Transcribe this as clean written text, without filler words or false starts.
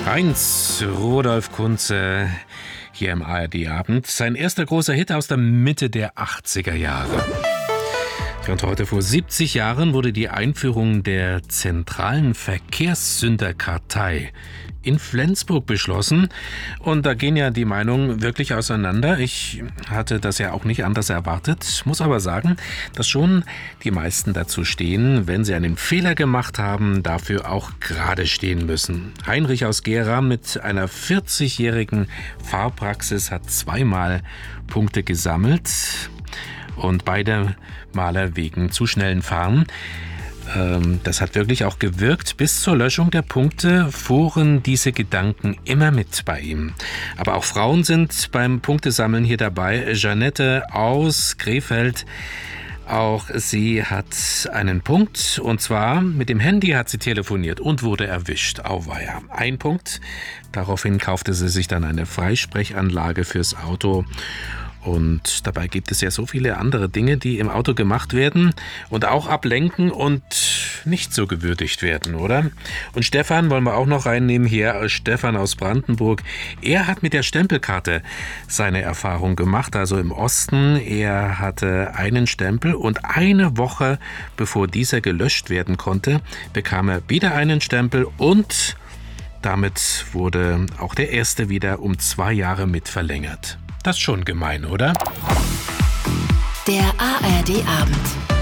Heinz Rudolf Kunze hier im ARD-Abend. Sein erster großer Hit aus der Mitte der 80er Jahre. Und heute vor 70 Jahren wurde die Einführung der zentralen Verkehrssünderkartei in Flensburg beschlossen. Und da gehen ja die Meinungen wirklich auseinander. Ich hatte das ja auch nicht anders erwartet, muss aber sagen, dass schon die meisten dazu stehen, wenn sie einen Fehler gemacht haben, dafür auch gerade stehen müssen. Heinrich aus Gera mit einer 40-jährigen Fahrpraxis hat zweimal Punkte gesammelt. Und beide Male wegen zu schnellen Fahren. Das hat wirklich auch gewirkt. Bis zur Löschung der Punkte fuhren diese Gedanken immer mit bei ihm. Aber auch Frauen sind beim Punktesammeln hier dabei. Jeanette aus Krefeld, auch sie hat einen Punkt. Und zwar mit dem Handy hat sie telefoniert und wurde erwischt. Auweia. Ein Punkt. Daraufhin kaufte sie sich dann eine Freisprechanlage fürs Auto. Und dabei gibt es ja so viele andere Dinge, die im Auto gemacht werden und auch ablenken und nicht so gewürdigt werden, oder? Und Stefan wollen wir auch noch reinnehmen hier, Stefan aus Brandenburg. Er hat mit der Stempelkarte seine Erfahrung gemacht, also im Osten. Er hatte einen Stempel und eine Woche bevor dieser gelöscht werden konnte, bekam er wieder einen Stempel und damit wurde auch der erste wieder um 2 Jahre mit verlängert. Das ist schon gemein, oder? Der ARD-Abend.